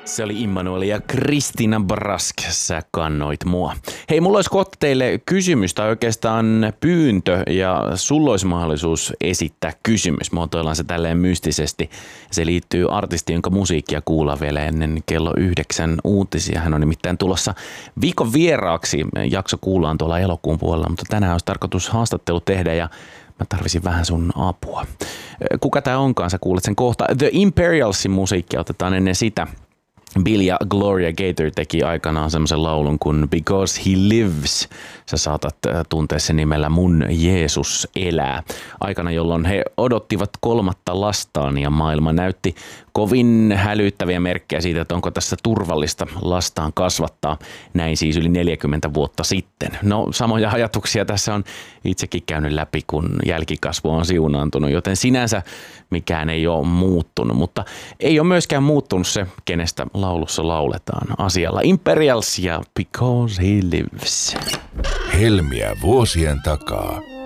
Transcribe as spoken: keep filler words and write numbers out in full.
Se oli Immanuel ja Kristina Brask, sä kannoit mua. Hei, mulla olisi kohta teille kysymys tai oikeastaan pyyntö ja sulla olisi mahdollisuus esittää kysymys. Muotoillaan se tälleen mystisesti. Se liittyy artistiin, jonka musiikkia kuullaan vielä ennen kello yhdeksän uutisia. Hän on nimittäin tulossa viikon vieraaksi. Jakso kuullaan tuolla elokuun puolella, mutta tänään olisi tarkoitus haastattelu tehdä ja mä tarvisin vähän sun apua. Kuka tää onkaan, sä kuulet sen kohta. The Imperialsin musiikkia otetaan ennen sitä. Bill ja Gloria Gaynor teki aikanaan semmoisen laulun kuin Because He Lives. Sä saatat tuntea sen nimellä Mun Jeesus elää. Aikana, jolloin he odottivat kolmatta lastaan ja maailma näytti kovin hälyttäviä merkkejä siitä, että onko tässä turvallista lastaan kasvattaa. Näin siis yli neljäkymmentä vuotta sitten. No, samoja ajatuksia tässä on itsekin käynyt läpi, kun jälkikasvu on siunaantunut, joten sinänsä mikään ei ole muuttunut, mutta ei ole myöskään muuttunut se, kenestä laulussa lauletaan asialla. Imperials ja Because He Lives. Helmiä vuosien takaa.